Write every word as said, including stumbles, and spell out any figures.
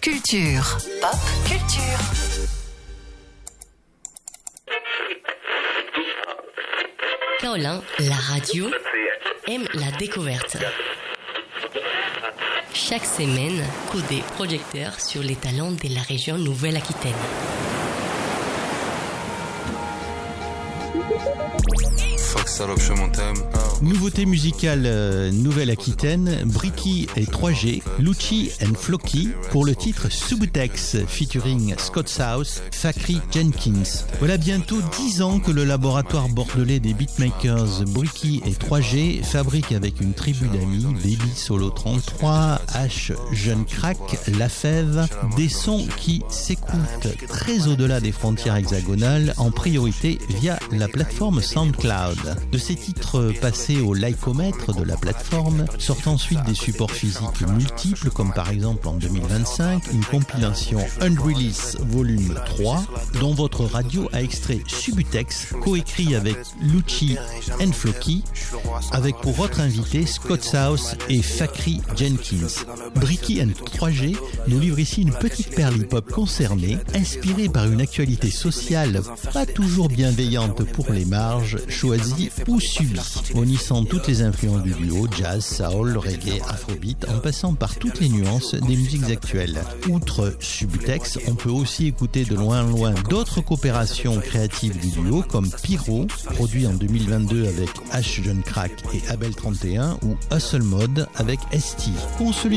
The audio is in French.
Culture. Pop Culture. Kaolin, la radio, aime la découverte. Chaque semaine, coup des projecteurs sur les talents de la région Nouvelle-Aquitaine. Nouveauté musicale euh, Nouvelle-Aquitaine, Bricky et trois G, Lucci and Floki pour le titre Subutex featuring Scott South, Fakri Jenkins. Voilà bientôt dix ans que le laboratoire bordelais des beatmakers Bricky et trois G fabrique avec une tribu d'amis, Baby Solo trente-trois, H Jeune Crack, La Fève, des sons qui s'écoutent très au-delà des frontières hexagonales, en priorité via la plateforme SoundCloud. De ces titres passés au lycomètre de la plateforme sortent ensuite des supports physiques multiples, comme par exemple en deux mille vingt-cinq une compilation Unrelease Volume trois dont votre radio a extrait Subutex, coécrit avec Lucci and Floki, avec pour autres invités Scott South et Fakri Jenkins. Bricky and trois G nous livre ici une petite perle hip-hop concernée, inspirée par une actualité sociale pas toujours bienveillante pour les marges, choisie ou subie, unissant toutes les influences du duo, jazz, soul, reggae, afrobeat, en passant par toutes les nuances des musiques actuelles. Outre Subutex, on peut aussi écouter de loin en loin d'autres coopérations créatives du duo, comme Pyro, produit en deux mille vingt-deux avec H Jeune Crack et Abel trente et un, ou Hustle Mode avec S T. Qu'on se